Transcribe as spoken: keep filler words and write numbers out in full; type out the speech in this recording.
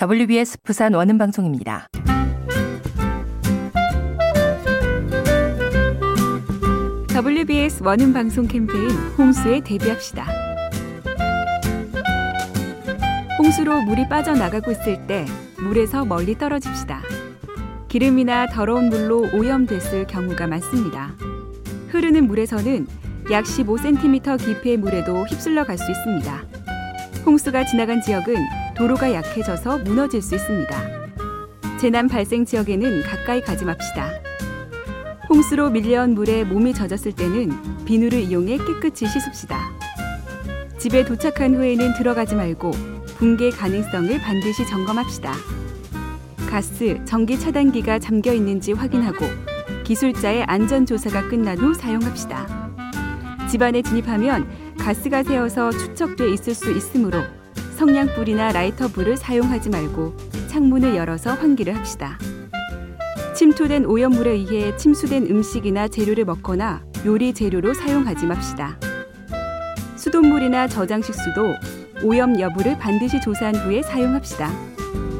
더블유비에스 부산 원음방송입니다. 더블유비에스 원음방송 캠페인 홍수에 대비합시다. 홍수로 물이 빠져나가고 있을 때 물에서 멀리 떨어집시다. 기름이나 더러운 물로 오염됐을 경우가 많습니다. 흐르는 물에서는 약 십오 센티미터 깊이의 물에도 휩쓸려 갈 수 있습니다. 홍수가 지나간 지역은 도로가 약해져서 무너질 수 있습니다. 재난 발생 지역에는 가까이 가지 맙시다. 홍수로 밀려온 물에 몸이 젖었을 때는 비누를 이용해 깨끗이 씻읍시다. 집에 도착한 후에는 들어가지 말고 붕괴 가능성을 반드시 점검합시다. 가스, 전기 차단기가 잠겨 있는지 확인하고 기술자의 안전조사가 끝난 후 사용합시다. 집안에 진입하면 가스가 새어서 축적돼 있을 수 있으므로 성냥불이나 라이터불을 사용하지 말고 창문을 열어서 환기를 합시다. 침투된 오염물에 의해 침수된 음식이나 재료를 먹거나 요리 재료로 사용하지 맙시다. 수돗물이나 저장식 수도 오염 여부를 반드시 조사한 후에 사용합시다.